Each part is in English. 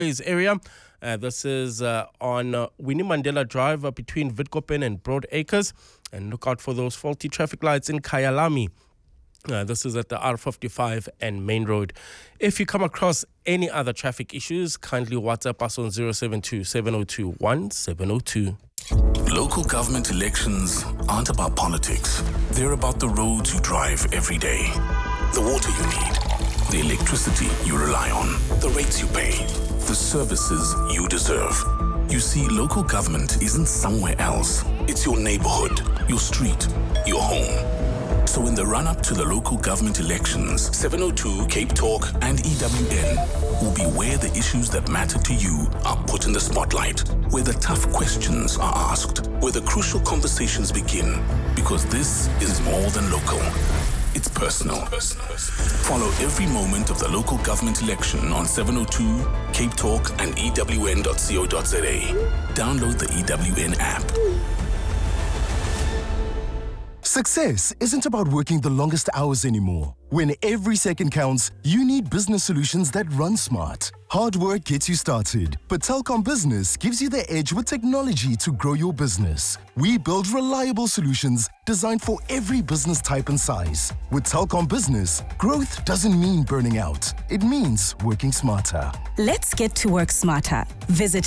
area. This is on Winnie Mandela Drive between Witkoppen and Broad Acres. And look out for those faulty traffic lights in Kyalami. This is at the R55 and Main Road. If you come across any other traffic issues, kindly WhatsApp us on 072 702 1702. Local government elections aren't about politics. They're about the roads you drive every day, the water you need, the electricity you rely on, the rates you pay, the services you deserve. You see, local government isn't somewhere else. It's your neighborhood, your street, your home. So in the run-up to the local government elections, 702, Cape Talk, and EWN will be where the issues that matter to you are put in the spotlight, where the tough questions are asked, where the crucial conversations begin. Because this is more than local. It's personal. Follow every moment of the local government election on 702, Cape Talk, and EWN.co.za. Download the EWN app. Success isn't about working the longest hours anymore. When every second counts, you need business solutions that run smart. Hard work gets you started, but Telkom Business gives you the edge with technology to grow your business. We build reliable solutions designed for every business type and size. With Telkom Business, growth doesn't mean burning out. It means working smarter. Let's get to work smarter. Visit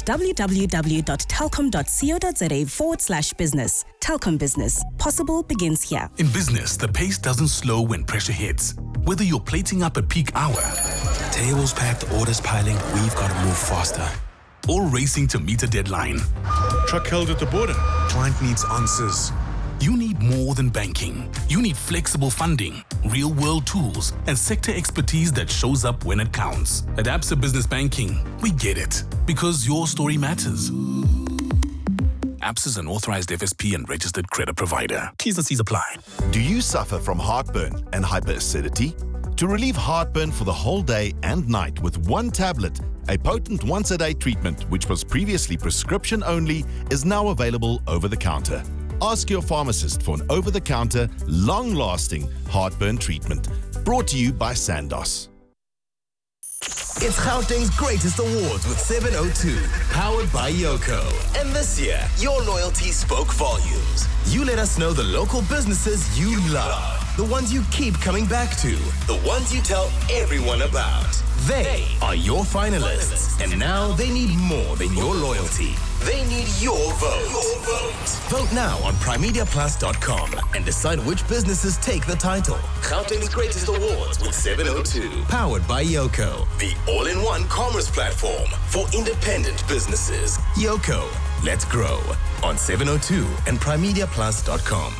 www.telkom.co.za/business. Telkom Business. Possible begins here. In business, the pace doesn't slow when pressure hits. Whether you're plating up at peak hour, tables packed, orders piling, we've got to move faster. Or racing to meet a deadline. Truck held at the border. Client needs answers. You need more than banking. You need flexible funding, real-world tools, and sector expertise that shows up when it counts. At Absa Business Banking, we get it, because your story matters. Absa is an authorized FSP and registered credit provider. T's and C's apply. Do you suffer from heartburn and hyperacidity? To relieve heartburn for the whole day and night with one tablet, a potent once-a-day treatment which was previously prescription only is now available over the counter. Ask your pharmacist for an over-the-counter, long-lasting heartburn treatment. Brought to you by Sandoz. It's Gauteng's greatest awards with 702, powered by Yoco. And this year, your loyalty spoke volumes. You let us know the local businesses you love, the ones you keep coming back to, the ones you tell everyone about. They are your finalists, and now they need more than your loyalty. They need your vote. Vote now on primediaplus.com and decide which businesses take the title. Gauteng's greatest awards with 702, powered by Yoco, the all-in-one commerce platform for independent businesses. Yoco, let's grow on 702 and primediaplus.com.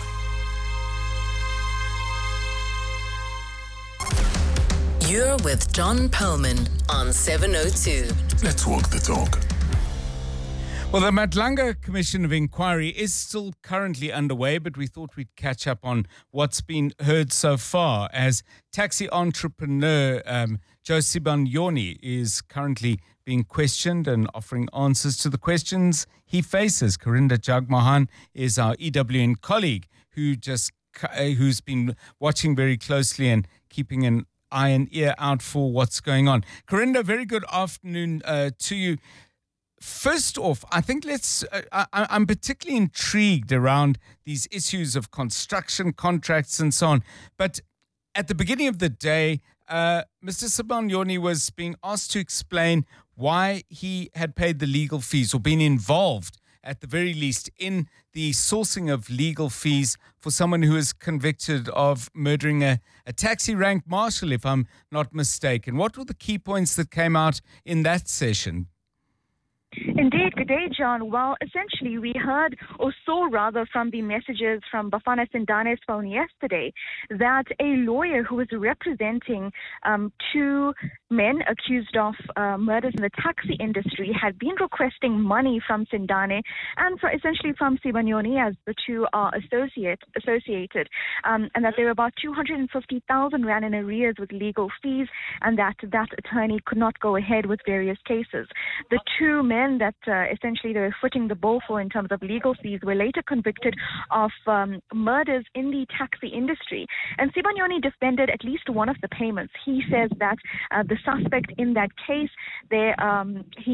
You're with John Perlman on 702. Let's walk the talk. Well, the Madlanga Commission of Inquiry is still currently underway, but we thought we'd catch up on what's been heard so far as taxi entrepreneur Joe Sibanyoni is currently being questioned and offering answers to the questions he faces. Karinda Jagmohan is our EWN colleague who's been watching very closely and keeping an eye and ear out for what's going on. Karinda, very good afternoon to you. First off, I think I'm particularly intrigued around these issues of construction contracts and so on. But at the beginning of the day, Mr. Sibanyoni was being asked to explain why he had paid the legal fees or been involved, at the very least, in the sourcing of legal fees for someone who is convicted of murdering a taxi rank marshal, if I'm not mistaken. What were the key points that came out in that session? Indeed. Good day, John. Well, essentially, we heard or saw rather from the messages from Bafana Sindane's phone yesterday that a lawyer who was representing two men accused of murders in the taxi industry had been requesting money from Sindane and essentially from Sibanyoni, as the two are associated, and that there were about 250,000 rand in arrears with legal fees, and that attorney could not go ahead with various cases. The two men that essentially they were footing the bill for in terms of legal fees were later convicted of murders in the taxi industry. And Sibanyoni defended at least one of the payments. He says that the suspect in that case. He